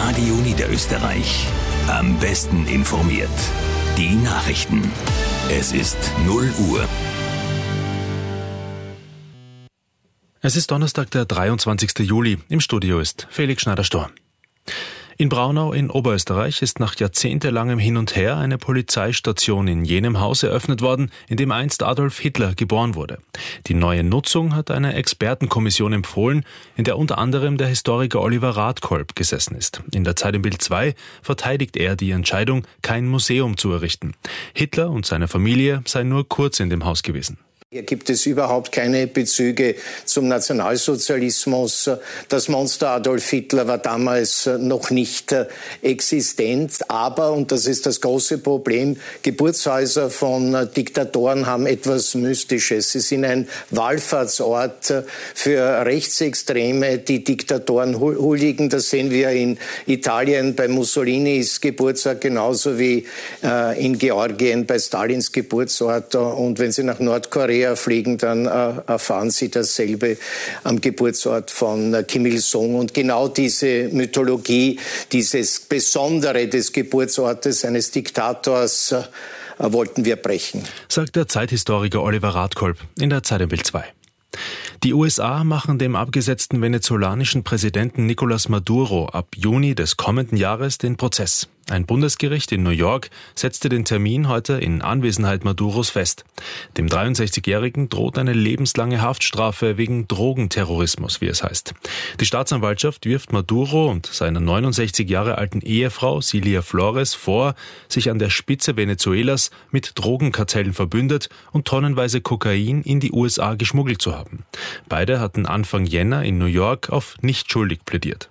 Radio Niederösterreich. Am besten informiert. Die Nachrichten. Es ist 0 Uhr. Es ist Donnerstag, der 23. Juli. Im Studio ist Felix Schneider-Stor. In Braunau in Oberösterreich ist nach jahrzehntelangem Hin und Her eine Polizeistation in jenem Haus eröffnet worden, in dem einst Adolf Hitler geboren wurde. Die neue Nutzung hat eine Expertenkommission empfohlen, in der unter anderem der Historiker Oliver Radkolb gesessen ist. In der Zeit im Bild 2 verteidigt er die Entscheidung, kein Museum zu errichten. Hitler und seine Familie seien nur kurz in dem Haus gewesen. Hier gibt es überhaupt keine Bezüge zum Nationalsozialismus. Das Monster Adolf Hitler war damals noch nicht existent. Aber, und das ist das große Problem, Geburtshäuser von Diktatoren haben etwas Mystisches. Sie sind ein Wallfahrtsort für Rechtsextreme, die Diktatoren huldigen. Das sehen wir in Italien bei Mussolinis Geburtsort, genauso wie in Georgien bei Stalins Geburtsort. Und wenn Sie nach Nordkorea fliegen, dann erfahren Sie dasselbe am Geburtsort von Kim Il-sung. Und genau diese Mythologie, dieses Besondere des Geburtsortes eines Diktators wollten wir brechen. Sagt der Zeithistoriker Oliver Radkolb in der Zeit im Bild 2. Die USA machen dem abgesetzten venezolanischen Präsidenten Nicolás Maduro ab Juni des kommenden Jahres den Prozess. Ein Bundesgericht in New York setzte den Termin heute in Anwesenheit Maduros fest. Dem 63-Jährigen droht eine lebenslange Haftstrafe wegen Drogenterrorismus, wie es heißt. Die Staatsanwaltschaft wirft Maduro und seiner 69 Jahre alten Ehefrau Cilia Flores vor, sich an der Spitze Venezuelas mit Drogenkartellen verbündet und tonnenweise Kokain in die USA geschmuggelt zu haben. Beide hatten Anfang Jänner in New York auf nicht schuldig plädiert.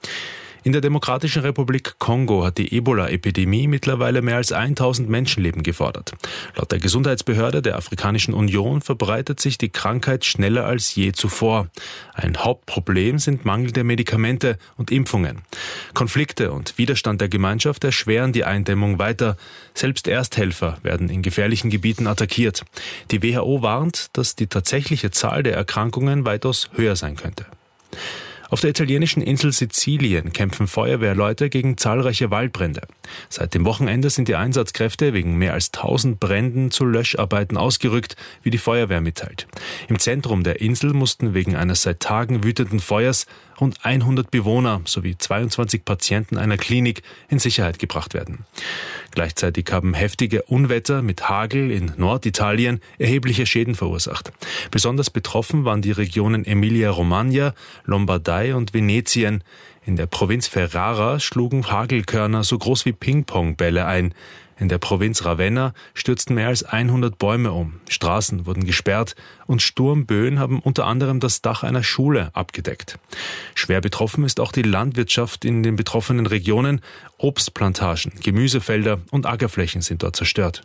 In der Demokratischen Republik Kongo hat die Ebola-Epidemie mittlerweile mehr als 1000 Menschenleben gefordert. Laut der Gesundheitsbehörde der Afrikanischen Union verbreitet sich die Krankheit schneller als je zuvor. Ein Hauptproblem sind mangelnde Medikamente und Impfungen. Konflikte und Widerstand der Gemeinschaft erschweren die Eindämmung weiter. Selbst Ersthelfer werden in gefährlichen Gebieten attackiert. Die WHO warnt, dass die tatsächliche Zahl der Erkrankungen weitaus höher sein könnte. Auf der italienischen Insel Sizilien kämpfen Feuerwehrleute gegen zahlreiche Waldbrände. Seit dem Wochenende sind die Einsatzkräfte wegen mehr als 1000 Bränden zu Löscharbeiten ausgerückt, wie die Feuerwehr mitteilt. Im Zentrum der Insel mussten wegen eines seit Tagen wütenden Feuers rund 100 Bewohner sowie 22 Patienten einer Klinik in Sicherheit gebracht werden. Gleichzeitig haben heftige Unwetter mit Hagel in Norditalien erhebliche Schäden verursacht. Besonders betroffen waren die Regionen Emilia-Romagna, Lombardei und Venetien. In der Provinz Ferrara schlugen Hagelkörner so groß wie Ping-Pong-Bälle ein. In der Provinz Ravenna stürzten mehr als 100 Bäume um, Straßen wurden gesperrt und Sturmböen haben unter anderem das Dach einer Schule abgedeckt. Schwer betroffen ist auch die Landwirtschaft in den betroffenen Regionen. Obstplantagen, Gemüsefelder und Ackerflächen sind dort zerstört.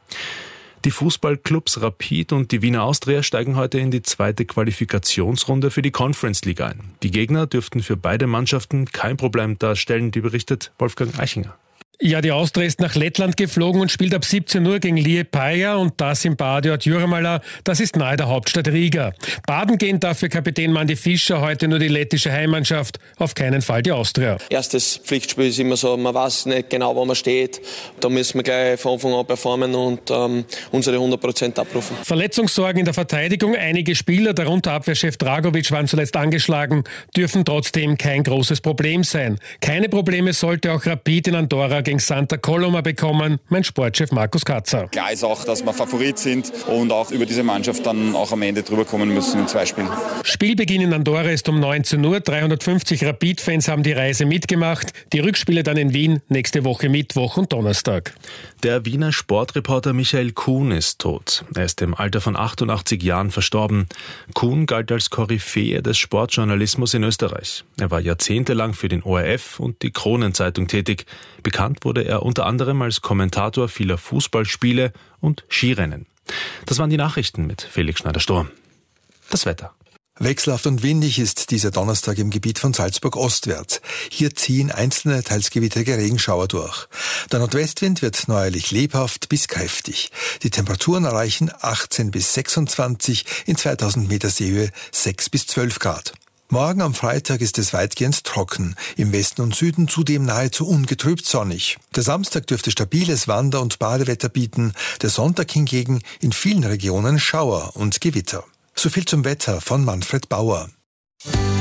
Die Fußballclubs Rapid und die Wiener Austria steigen heute in die zweite Qualifikationsrunde für die Conference League ein. Die Gegner dürften für beide Mannschaften kein Problem darstellen, die berichtet Wolfgang Eichinger. Ja, die Austria ist nach Lettland geflogen und spielt ab 17 Uhr gegen Liepaja und das im Badiort Jurmala. Das ist nahe der Hauptstadt Riga. Baden gehen darf für Kapitän Mandy Fischer heute nur die lettische Heimmannschaft, auf keinen Fall die Austria. Erstes Pflichtspiel ist immer so, man weiß nicht genau, wo man steht. Da müssen wir gleich von Anfang an performen und unsere 100% abrufen. Verletzungssorgen in der Verteidigung. Einige Spieler, darunter Abwehrchef Dragovic, waren zuletzt angeschlagen, dürfen trotzdem kein großes Problem sein. Keine Probleme sollte auch Rapid in Andorra gegen Santa Coloma bekommen, mein Sportchef Markus Katzer. Klar ist auch, dass wir Favorit sind und auch über diese Mannschaft dann auch am Ende drüber kommen müssen in 2 Spielen. Spielbeginn in Andorra ist um 19 Uhr. 350 Rapid-Fans haben die Reise mitgemacht. Die Rückspiele dann in Wien nächste Woche Mittwoch und Donnerstag. Der Wiener Sportreporter Michael Kuhn ist tot. Er ist im Alter von 88 Jahren verstorben. Kuhn galt als Koryphäe des Sportjournalismus in Österreich. Er war jahrzehntelang für den ORF und die Kronenzeitung tätig. Bekannt wurde er unter anderem als Kommentator vieler Fußballspiele und Skirennen. Das waren die Nachrichten mit Felix Schneider-Stor. Das Wetter. Wechselhaft und windig ist dieser Donnerstag im Gebiet von Salzburg ostwärts. Hier ziehen einzelne, teils gewittrige Regenschauer durch. Der Nordwestwind wird neuerlich lebhaft bis kräftig. Die Temperaturen erreichen 18 bis 26, in 2000 Meter Seehöhe 6 bis 12 Grad. Morgen am Freitag ist es weitgehend trocken, im Westen und Süden zudem nahezu ungetrübt sonnig. Der Samstag dürfte stabiles Wander- und Badewetter bieten, der Sonntag hingegen in vielen Regionen Schauer und Gewitter. So viel zum Wetter von Manfred Bauer.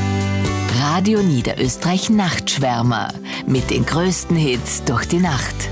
Radio Niederösterreich Nachtschwärmer mit den größten Hits durch die Nacht.